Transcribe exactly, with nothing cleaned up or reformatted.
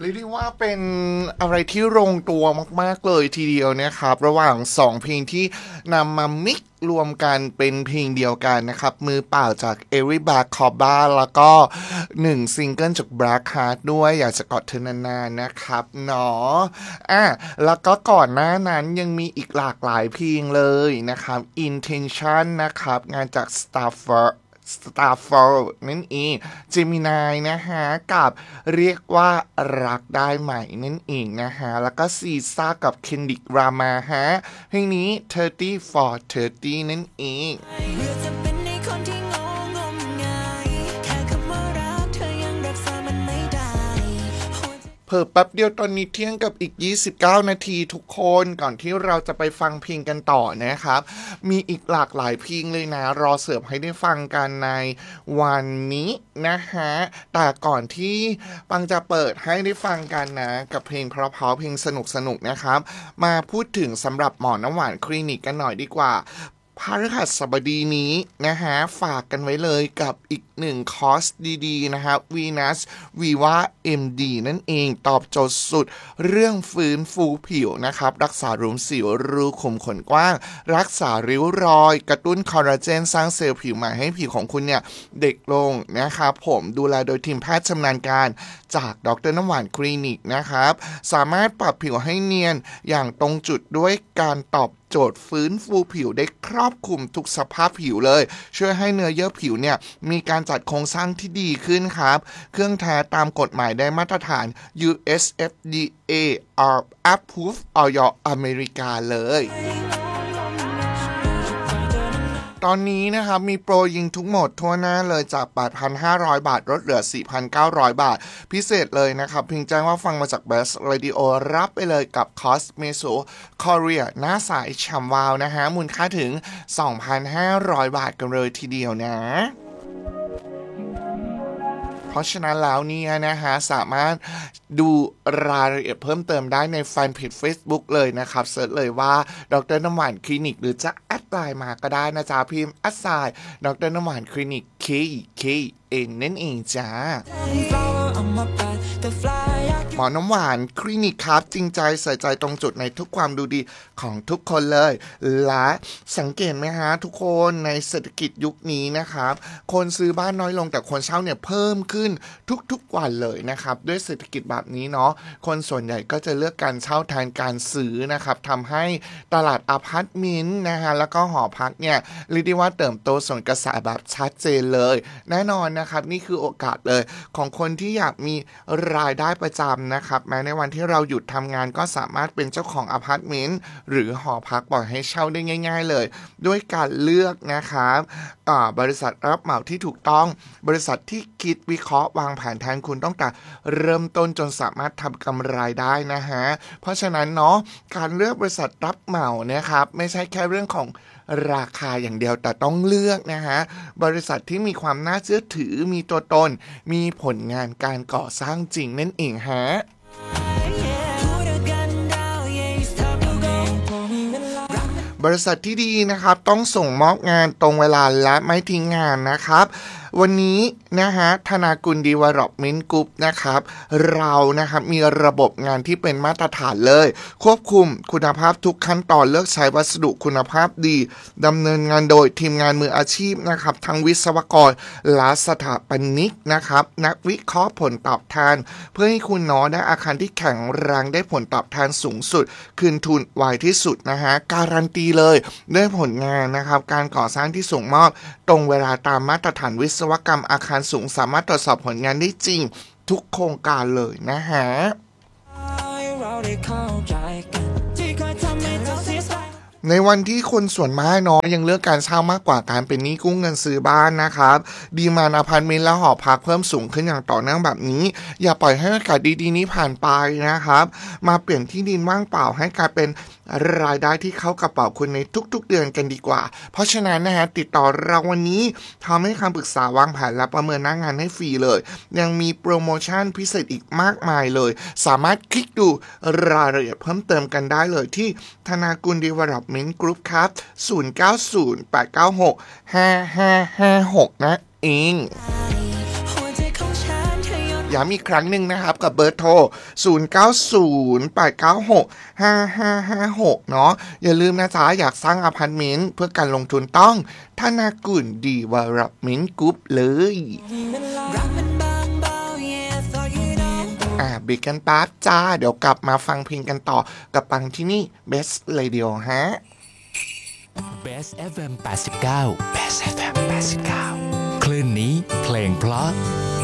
รียกได้ว่าเป็นอะไรที่ลงตัวมากๆเลยทีเดียวนะครับระหว่างสองเพลงที่นำมามิกซ์รวมกันเป็นเพลงเดียวกันนะครับมือเปล่าจาก Every Black Cobra แล้วก็หนึ่งซิงเกิลจาก Black Heart ด้วยอยากจะกอดเธอนานๆนะครับเนาะอ่ะแล้วก็ก่อนหน้านั้นยังมีอีกหลากหลายเพลงเลยนะครับ Intention นะครับงานจาก Starfall Starfall นั่นเอง Gemini นะฮะกับเรียกว่ารักได้ไหมนั่นเองนะฮะแล้วก็ซีซ่ากับ Kendrick Lamar ฮะเพลงนี้thirty for thirty นั่นเองเพิ่มแป๊บเดียวตอนนี้เที่ยงกับอีกยี่สิบเก้านาทีทุกคนก่อนที่เราจะไปฟังเพลงกันต่อนะครับมีอีกหลากหลายเพลงเลยนะรอเสิร์ฟให้ได้ฟังกันในวันนี้นะฮะแต่ก่อนที่ปังจะเปิดให้ได้ฟังกันนะกับเพลงเพราะๆเพลงสนุกๆนะครับมาพูดถึงสำหรับหมอน้ำหวานคลินิกกันหน่อยดีกว่าพฤหัสบดีนี้นะฮะฝากกันไว้เลยกับอีกหนึ่งคอร์สดีๆนะครับ Venus Viva เอ็ม ดี นั่นเองตอบโจทย์สุดเรื่องฟื้นฟูผิวนะครับรักษารุมสิวรูขุมขนกว้างรักษาริ้วรอยกระตุ้นคอลลาเจนสร้างเซลล์ผิวใหม่ให้ผิวของคุณเนี่ยเด็กลงนะครับผมดูแลโดยทีมแพทย์ชำนาญการจากดร.น้ำหวานคลินิกนะครับสามารถปรับผิวให้เนียนอย่างตรงจุดด้วยการตอบโจทย์ฟื้นฟูผิวได้ครอบคลุมทุกสภาพผิวเลยช่วยให้เนื้อเยื่อผิวเนี่ยมีการจัดโครงสร้างที่ดีขึ้นครับเครื่องแท้ตามกฎหมายได้มาตรฐาน ยู เอส เอฟ ดี เอ Approved ออยอเมริกาเลยตอนนี้นะครับมีโปรยิงทุกหมดทั่วหน้าเลยจาก แปดพันห้าร้อย บาทลดเหลือ สี่พันเก้าร้อย บาทพิเศษเลยนะครับเพียงแจ้งว่าฟังมาจาก Best Radio รับไปเลยกับคอสเมโซคอเรียหน้าใสฉ่ำวาวนะฮะมูลค่าถึง สองพันห้าร้อย บาทกันเลยทีเดียวนะเพราะฉะนั้นแล้วเนี่ยนะฮะสามารถดูรายละเอียดเพิ่มเติมได้ในแฟนเพจ Facebook เลยนะครับเสิร์ชเลยว่าดร.น้ำหวานคลินิกหรือจะแอดไลน์มาก็ได้นะจ๊ะพิมพ์แอดไซน์ดร.น้ำหวานคลินิก K K N นั่นเองจ้าหมอน้ำหวานคลินิกครับจริงใจใส่ใจตรงจุดในทุกความดูดีของทุกคนเลยและสังเกตไหมฮะทุกคนในเศรษฐกิจยุคนี้นะครับคนซื้อบ้านน้อยลงแต่คนเช่าเนี่ยเพิ่มขึ้นทุกๆวันเลยนะครับด้วยเศรษฐกิจแบบนี้เนาะคนส่วนใหญ่ก็จะเลือกการเช่าแทนการซื้อนะครับทำให้ตลาดอพาร์ตเมนต์นะฮะแล้วก็หอพักเนี่ยเรียกได้ว่าเติบโตส่วนกระแสแบบชัดเจนเลยแน่นอนนะครับนี่คือโอกาสเลยของคนที่อยากมีรายได้ประจำนะครับแม้ในวันที่เราหยุดทำงานก็สามารถเป็นเจ้าของอพาร์ตเมนต์หรือหอพักปล่อยให้เช่าได้ง่ายๆเลยด้วยการเลือกนะครับบริษัทรับเหมาที่ถูกต้องบริษัทที่คิดวิเคราะห์วางแผนแทนคุณต้องแต่เริ่มต้นจนสามารถทำกำไรได้นะฮะเพราะฉะนั้นเนาะการเลือกบริษัทรับเหมานะครับไม่ใช่แค่เรื่องของราคาอย่างเดียวแต่ต้องเลือกนะฮะบริษัทที่มีความน่าเชื่อถือมีตัวตนมีผลงานการก่อสร้างจริงนั่นเองฮะบริษัทที่ดีนะครับต้องส่งมอบงานตรงเวลาและไม่ทิ้งงานนะครับวันนี้นะฮะธนากุล Development Group นะครับเรานะครับมีระบบงานที่เป็นมาตรฐานเลยควบคุมคุณภาพทุกขั้นตอนเลือกใช้วัสดุคุณภาพดีดำเนินงานโดยทีมงานมืออาชีพนะครับทั้งวิศวกรและสถาปนิกนะครับนักวิเคราะห์ผลตอบแทนเพื่อให้คุณเนาะได้อาคารที่แข็งแรงได้ผลตอบแทนสูงสุดคืนทุนไวที่สุดนะฮะการันตีเลยด้วยผลงานนะครับการก่อสร้างที่ส่งมอบตรงเวลาตามมาตรฐานวิศวกรรมอาคารสูงสามารถตรวจสอบผลงานได้จริงทุกโครงการเลยนะฮะในวันที่คนส่วนมากเนาะยังเลือกการเช่ามากกว่าการเป็นหนี้กู้เงินซื้อบ้านนะครับดีมานด์อพาร์ตเมนต์และหอพักเพิ่มสูงขึ้นอย่างต่อเนื่องแบบนี้อย่าปล่อยให้โอกาสดีๆนี้ผ่านไปนะครับมาเปลี่ยนที่ดินว่างเปล่าให้กลายเป็นรายได้ที่เข้ากระเป๋าคุณในทุกๆเดือนกันดีกว่าเพราะฉะนั้นนะฮะติดต่อเราวันนี้ทำให้คำปรึกษาวางแผนและประเมินหน้างานให้ฟรีเลยยังมีโปรโมชั่นพิเศษอีกมากมายเลยสามารถคลิกดูรายละเอียดเพิ่มเติมกันได้เลยที่ธนากุล Development Group ครับศูนย์ เก้า ศูนย์ แปด เก้า หก ห้า ห้า ห้า หกนะเองย้ำอีกครั้งหนึ่งนะครับกับเบอร์โทรศูนย์ เก้า ศูนย์ แปด เก้า หก ห้า ห้า ห้า หกเนาะอย่าลืมนะจ๊ะอยากสร้างอพาร์ตเมนต์เพื่อการลงทุนต้องธนากุลดีวารับเมนต์กรุ๊ปเลยอ่าเบรกกันแป๊บจ้าเดี๋ยวกลับมาฟังเพลงกันต่อกับปังที่นี่ Best Radio ฮะ Best เอฟ เอ็ม แปดสิบเก้า Best เอฟ เอ็ม แปดสิบเก้าคลื่นนี้เพลงเพราะ